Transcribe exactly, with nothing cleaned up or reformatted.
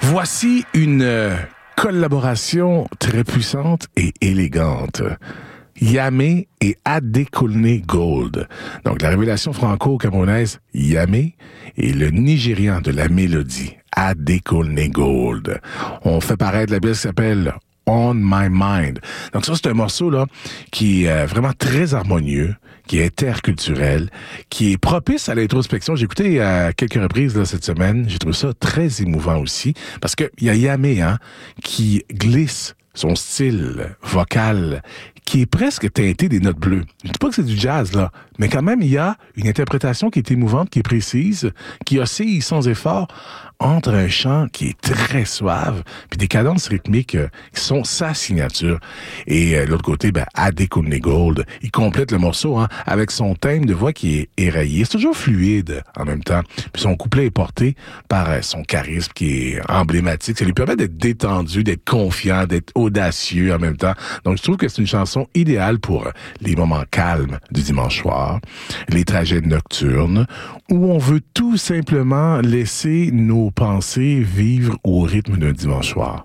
Voici une euh, collaboration très puissante et élégante. Yamé et Adekunle Gold. Donc, la révélation franco-camerounaise Yamé et le Nigérian de la mélodie Adekunle Gold. On fait paraître la pièce qui s'appelle On My Mind. Donc ça, c'est un morceau là qui est euh, vraiment très harmonieux, qui est interculturel, qui est propice à l'introspection. J'ai écouté à quelques reprises là, cette semaine. J'ai trouvé ça très émouvant aussi, parce que il y a Yamé hein, qui glisse son style vocal qui est presque teinté des notes bleues. Je dis pas que c'est du jazz, là, mais quand même, il y a une interprétation qui est émouvante, qui est précise, qui oscille sans effort entre un chant qui est très suave, puis des cadences rythmiques euh, qui sont sa signature. Et euh, l'autre côté, ben, Adekunle Gold, il complète le morceau hein, avec son thème de voix qui est éraillé. C'est toujours fluide en même temps. Puis son couplet est porté par euh, son charisme qui est emblématique. Ça lui permet d'être détendu, d'être confiant, d'être audacieux en même temps. Donc, je trouve que c'est une chanson idéale pour les moments calmes du dimanche soir, les trajets nocturnes, où on veut tout simplement laisser nos pensées vivre au rythme d'un dimanche soir.